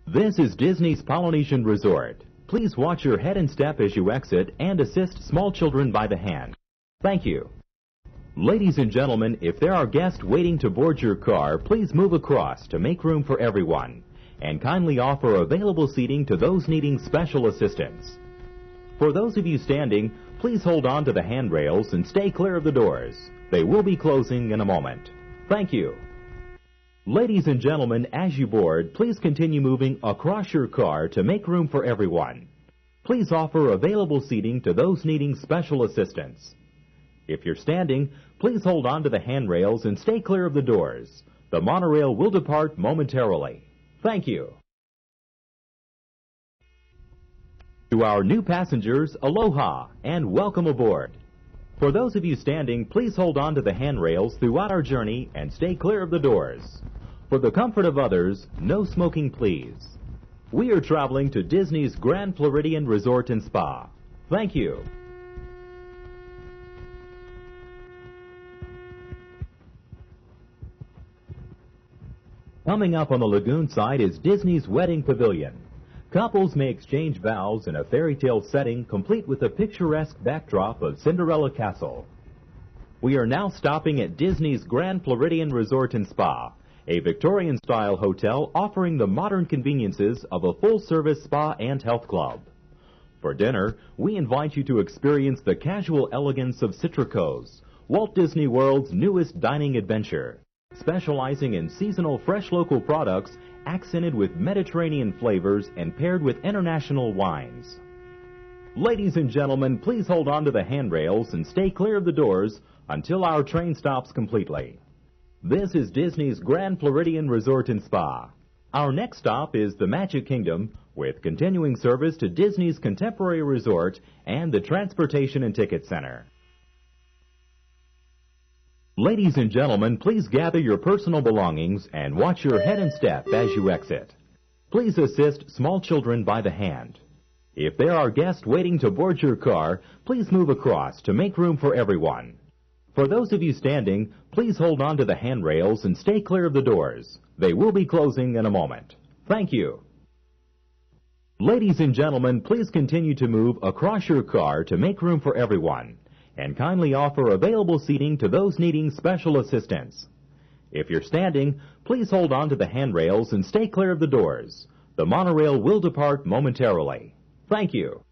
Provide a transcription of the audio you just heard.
This is Disney's Polynesian Resort. Please watch your head and step as you exit and assist small children by the hand. Thank you. Ladies and gentlemen, if there are guests waiting to board your car, please move across to make room for everyone, and kindly offer available seating to those needing special assistance. For those of you standing, please hold on to the handrails and stay clear of the doors. They will be closing in a moment. Thank you. Ladies and gentlemen, as you board, please continue moving across your car to make room for everyone. Please offer available seating to those needing special assistance. If you're standing, please hold on to the handrails and stay clear of the doors. The monorail will depart momentarily. Thank you. To our new passengers, aloha and welcome aboard. For those of you standing, please hold on to the handrails throughout our journey and stay clear of the doors. For the comfort of others, no smoking, please. We are traveling to Disney's Grand Floridian Resort and Spa. Thank you. Coming up on the lagoon side is Disney's Wedding Pavilion. Couples may exchange vows in a fairy tale setting complete with a picturesque backdrop of Cinderella Castle. We are now stopping at Disney's Grand Floridian Resort and Spa, a Victorian-style hotel offering the modern conveniences of a full-service spa and health club. For dinner, we invite you to experience the casual elegance of Citricos, Walt Disney World's newest dining adventure, specializing in seasonal fresh local products accented with Mediterranean flavors and paired with international wines. Ladies and gentlemen, please hold on to the handrails and stay clear of the doors until our train stops completely. This is Disney's Grand Floridian Resort and Spa. Our next stop is the Magic Kingdom, with continuing service to Disney's Contemporary Resort and the Transportation and Ticket Center. Ladies and gentlemen, please gather your personal belongings and watch your head and step as you exit. Please assist small children by the hand. If there are guests waiting to board your car, please move across to make room for everyone. For those of you standing, please hold on to the handrails and stay clear of the doors. They will be closing in a moment. Thank you. Ladies and gentlemen, please continue to move across your car to make room for everyone, and kindly offer available seating to those needing special assistance. If you're standing, please hold on to the handrails and stay clear of the doors. The monorail will depart momentarily. Thank you.